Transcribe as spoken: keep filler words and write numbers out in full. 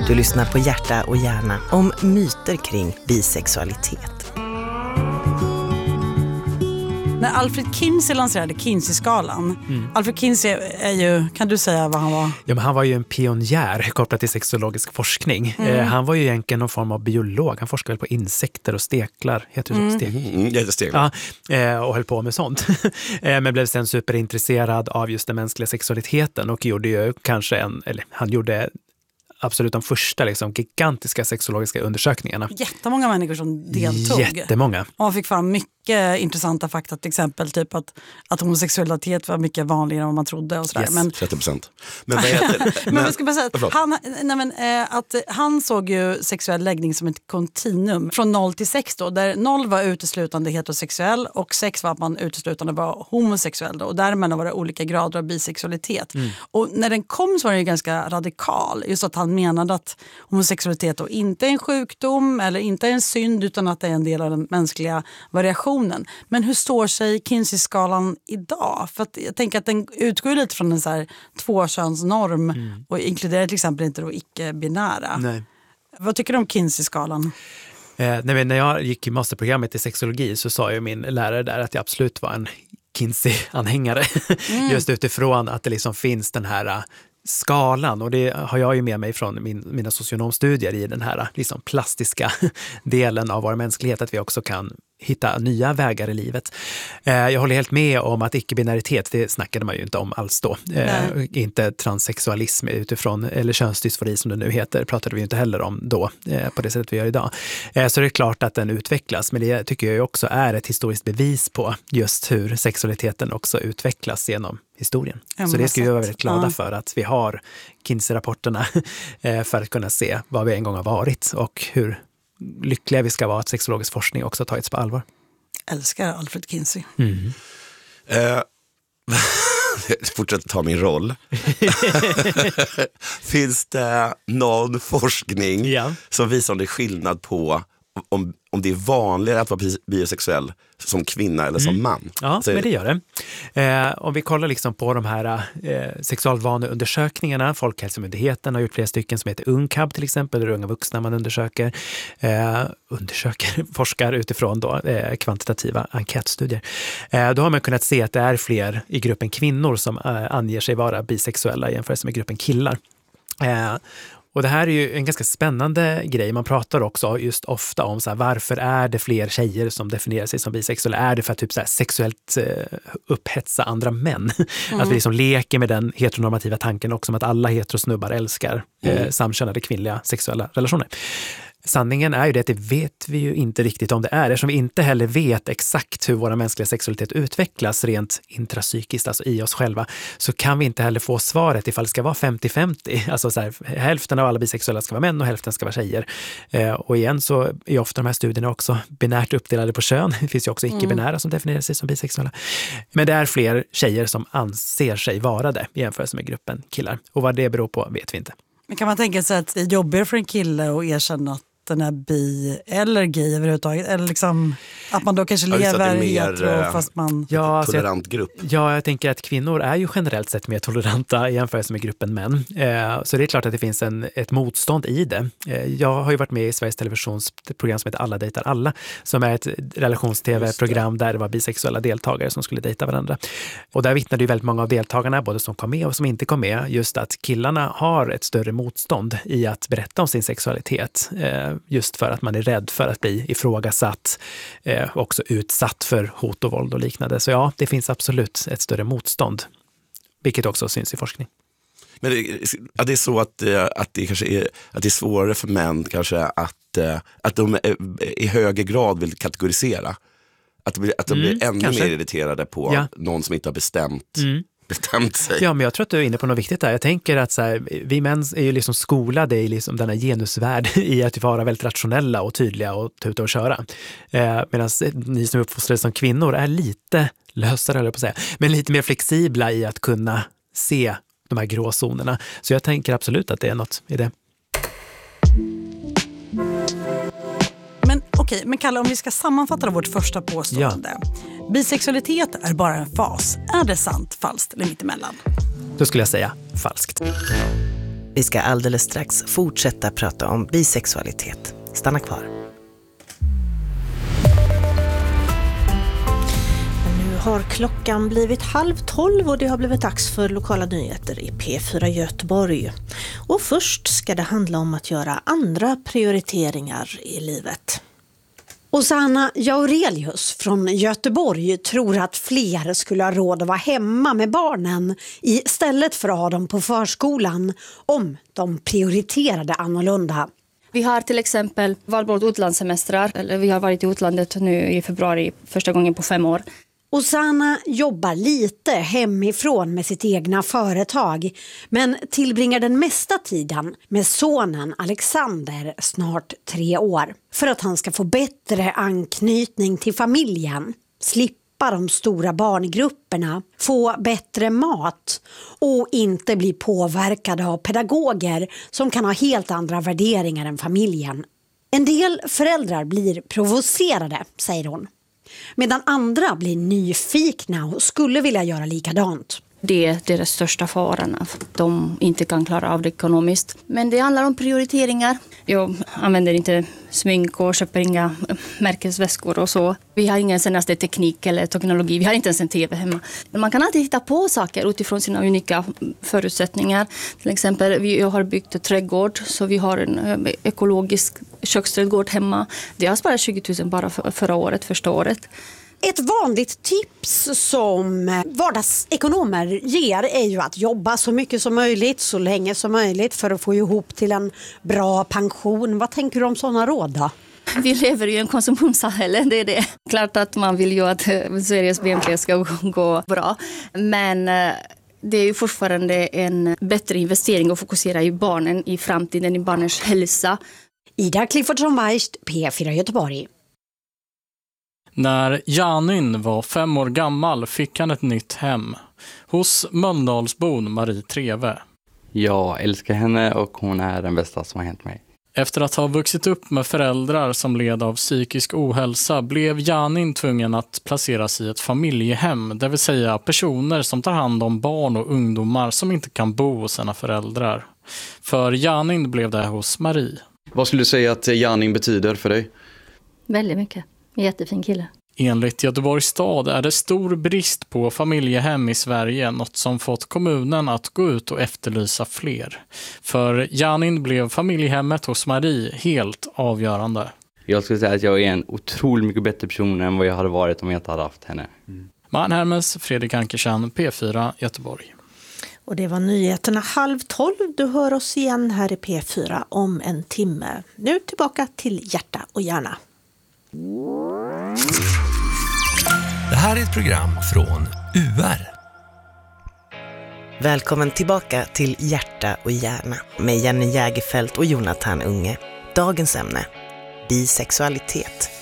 Du lyssnar på Hjärta och hjärna om myter kring bisexualitet. När Alfred Kinsey lanserade Kinsey-skalan. Mm. Alfred Kinsey är ju, kan du säga vad han var? Ja, men han var ju en pionjär kopplat till sexologisk forskning. Mm. Eh, han var ju egentligen någon form av biolog. Han forskade väl på insekter och steklar. Heter det så? Mm. Steklar? Mm, jättesteklar. Ja, eh, och höll på med sånt. eh, men blev sen superintresserad av just den mänskliga sexualiteten och gjorde ju kanske en, eller han gjorde absolut de första liksom, gigantiska sexologiska undersökningarna. Jättemånga människor som deltog. Jättemånga. Och man fick fram mycket intressanta fakta, till exempel typ att, att homosexualitet var mycket vanligare än vad man trodde. Och sådär. Yes, men, trettio procent. Men vad heter men, men jag ska bara säga att han, nej men, eh, att han såg ju sexuell läggning som ett kontinuum från noll till sex då, där noll var uteslutande heterosexuell och sex var att man uteslutande var homosexuell då, och därmed var det olika grader av bisexualitet. Mm. Och när den kom så var den ju ganska radikal, just att han menade att homosexualitet då inte är en sjukdom eller inte är en synd utan att det är en del av den mänskliga variationen. Men hur står sig Kinsey-skalan idag? För att jag tänker att den utgår lite från en så här tvåkönsnorm mm. och inkluderar till exempel inte då icke-binära. Nej. Vad tycker du om Kinsey-skalan? Eh, när jag gick i masterprogrammet i sexologi så sa ju min lärare där att jag absolut var en Kinsey-anhängare. Mm. Just utifrån att det liksom finns den här skalan, och det har jag ju med mig från min, mina socionomstudier i den här liksom plastiska delen av vår mänsklighet, att vi också kan hitta nya vägar i livet. Eh, jag håller helt med om att icke-binaritet, det snackade man ju inte om alls då. Eh, inte transsexualism utifrån, eller könsdysfori som det nu heter, pratade vi ju inte heller om då eh, på det sättet vi gör idag. Eh, så det är klart att den utvecklas, men det tycker jag ju också är ett historiskt bevis på just hur sexualiteten också utvecklas genom historien. Så det ska vi vara väldigt glada ja. för att vi har Kinsey-rapporterna eh, för att kunna se vad vi en gång har varit och hur lyckliga vi ska vara att sexologisk forskning också tagits på allvar. Älskar Alfred Kinsey. Mm. Eh, fortsätter ta min roll. Finns det någon forskning ja. som visar om det är skillnad på om, om det är vanligare att vara bisexuell som kvinna eller som mm. man? Ja, så men det gör det. Eh, om vi kollar liksom på de här eh, sexualvaneundersökningarna, Folkhälsomyndigheten har gjort flera stycken som heter UNCAB till exempel, där unga vuxna man undersöker, eh, undersöker, forskar utifrån då, eh, kvantitativa enkätstudier. Eh, då har man kunnat se att det är fler i gruppen kvinnor som eh, anger sig vara bisexuella jämfört med gruppen killar. Eh, Och det här är ju en ganska spännande grej. Man pratar också just ofta om så här, varför är det fler tjejer som definierar sig som bisexuella? Är det för att typ så här, sexuellt eh, upphetsa andra män? Mm. Att vi liksom leker med den heteronormativa tanken också om att alla heterosnubbar älskar eh, mm. samkönade kvinnliga sexuella relationer. Sanningen är ju det att det vet vi ju inte riktigt om det är, eftersom vi inte heller vet exakt hur våra mänskliga sexualitet utvecklas rent intrapsykiskt, alltså i oss själva, så kan vi inte heller få svaret ifall det ska vara femtio femtio. Alltså så här, hälften av alla bisexuella ska vara män och hälften ska vara tjejer. Eh, och igen så är ofta de här studierna också binärt uppdelade på kön. Det finns ju också icke-binära som definierar sig som bisexuella. Men det är fler tjejer som anser sig vara det i jämförelse med gruppen killar. Och vad det beror på vet vi inte. Men kan man tänka sig att det är jobbigare för en kille att erkänna att den är bi eller gay överhuvudtaget? Eller liksom att man då kanske ja, lever mer, hetero fast man... Ja, tolerant grupp. Ja, jag tänker att kvinnor är ju generellt sett mer toleranta i jämförelse med gruppen män. Eh, så det är klart att det finns en, ett motstånd i det. Eh, jag har ju varit med i Sveriges Televisions program som heter Alla dejtar alla, som är ett relations-tv-program där det var bisexuella deltagare som skulle dejta varandra. Och där vittnade ju väldigt många av deltagarna, både som kom med och som inte kom med, just att killarna har ett större motstånd i att berätta om sin sexualitet. Eh, just för att man är rädd för att bli ifrågasatt, eh, också utsatt för hot och våld och liknande. Så ja, det finns absolut ett större motstånd, vilket också syns i forskning. Men det, ja, det är så att, att, det kanske är, att det är svårare för män kanske att, att de i högre grad vill kategorisera. Att de blir, att de blir mm, ännu kanske. mer irriterade på ja. någon som inte har bestämt mm. bestämt sig. Ja, men jag tror att du är inne på något viktigt där. Jag tänker att så här, vi män är ju liksom skolade i liksom denna genusvärld i att vara väldigt rationella och tydliga och tuta och köra. Eh, medan ni som är uppfostrade som kvinnor är lite lösare, eller på att säga, men lite mer flexibla i att kunna se de här gråzonerna. Så jag tänker absolut att det är något i det. Men okej, men Kalle, om vi ska sammanfatta vårt första påstående. Ja. Bisexualitet är bara en fas. Är det sant, falskt eller mittemellan? Då skulle jag säga falskt. Vi ska alldeles strax fortsätta prata om bisexualitet. Stanna kvar. Nu har klockan blivit halv tolv och det har blivit dags för lokala nyheter i P fyra Göteborg. Och först ska det handla om att göra andra prioriteringar i livet. Osanna Jaurelius från Göteborg tror att fler skulle ha råd att vara hemma med barnen istället för att ha dem på förskolan om de prioriterade annorlunda. Vi har till exempel valt bort utlandssemestrar. Eller vi har varit i utlandet nu i februari första gången på fem år. Osanna jobbar lite hemifrån med sitt egna företag men tillbringar den mesta tiden med sonen Alexander, snart tre år. För att han ska få bättre anknytning till familjen, slippa de stora barngrupperna, få bättre mat och inte bli påverkade av pedagoger som kan ha helt andra värderingar än familjen. En del föräldrar blir provocerade, säger hon. Medan andra blir nyfikna och skulle vilja göra likadant. Det är deras största faran, att de inte kan klara av det ekonomiskt. Men det handlar om prioriteringar. Jag använder inte smink och köper inga märkesväskor och så. Vi har ingen senaste teknik eller teknologi. Vi har inte ens en tv hemma. Men man kan alltid hitta på saker utifrån sina unika förutsättningar. Till exempel, vi har byggt en trädgård så vi har en ekologisk köksträdgård hemma. Det har sparat tjugo tusen bara för, förra året, första året. Ett vanligt tips som vardagsekonomer ger är ju att jobba så mycket som möjligt, så länge som möjligt för att få ihop till en bra pension. Vad tänker du om sådana råd då? Vi lever i en konsumtionssamhälle, det är det. Klart att man vill ju att Sveriges B N P ska gå bra. Men det är ju fortfarande en bättre investering att fokusera i barnen i framtiden, i barnens hälsa. Ida Cliffordsson-Weist, P fyra Göteborg. När Janin var fem år gammal fick han ett nytt hem hos Mölndalsbon Marie Treve. Jag älskar henne och hon är den bästa som har hänt mig. Efter att ha vuxit upp med föräldrar som led av psykisk ohälsa blev Janin tvungen att placeras i ett familjehem, det vill säga personer som tar hand om barn och ungdomar som inte kan bo hos sina föräldrar. För Janin blev det hos Marie. Vad skulle du säga att Janin betyder för dig? Väldigt mycket. Jättefin kille. Enligt Göteborgs stad är det stor brist på familjehem i Sverige, något som fått kommunen att gå ut och efterlysa fler. För Janin blev familjehemmet hos Marie helt avgörande. Jag skulle säga att jag är en otroligt mycket bättre person än vad jag hade varit om jag inte hade haft henne. Mm. Man Hermes, Fredrik Ankersen, P fyra Göteborg. Och det var nyheterna halv tolv. Du hör oss igen här i P fyra om en timme. Nu tillbaka till Hjärta och Hjärna. Det här är ett program från U R. Välkommen tillbaka till Hjärta och Hjärna med Jenny Jägerfelt och Jonathan Unge. Dagens ämne, bisexualitet.